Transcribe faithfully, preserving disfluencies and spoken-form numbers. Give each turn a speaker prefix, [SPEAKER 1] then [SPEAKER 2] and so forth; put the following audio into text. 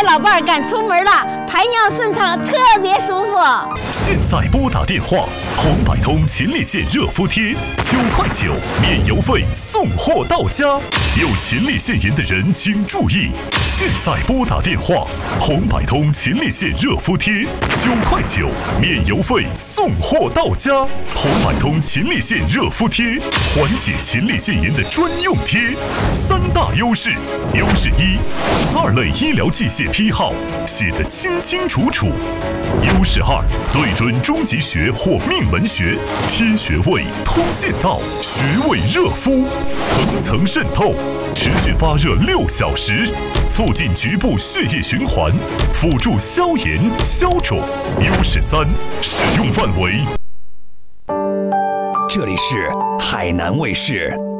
[SPEAKER 1] 老伴儿敢出门了，排尿顺畅，特别舒服。
[SPEAKER 2] 现在拨打电话，红百通秦力线热敷贴，九块九免邮费送货到家。有秦力腺炎的人请注意，现在拨打电话，红百通秦力线热敷贴，九块九免邮费送货到家。红百通秦力线热敷贴，缓解秦力腺炎的专用贴，三大优势：优势一，二类医疗器械批号写得清清楚楚；优势二，对准中极穴或命门穴，贴穴位通线道，穴位热敷，层层渗透，持续发热六小时，促进局部血液循环，辅助消炎消肿。优势三，使用范围。
[SPEAKER 3] 这里是海南卫视。